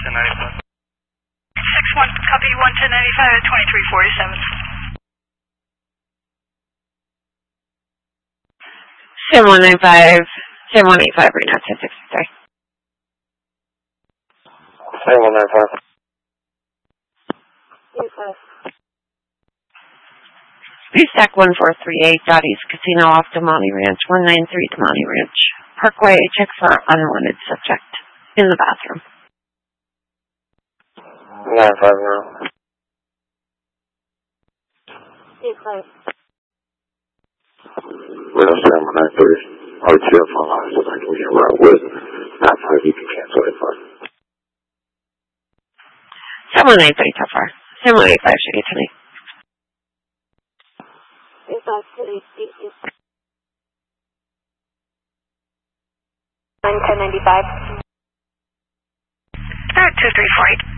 1095. 6-1, copy 11095 at 2347. 7195, 7185, right now, 1063. 7195. BSAC 1438, Dottie's Casino off Damani Ranch, 193 Damani Ranch. Parkway, check for unwanted subject in the bathroom. 950. 85. Well, 793. RTF online, so I can get right with it. 95, you can cancel it for 7193, so far. 7185 should get to me. 1095. 2348.